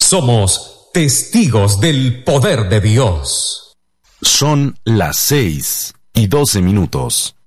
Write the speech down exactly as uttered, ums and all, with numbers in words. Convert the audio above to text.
Somos testigos del poder de Dios. Son las seis y doce minutos.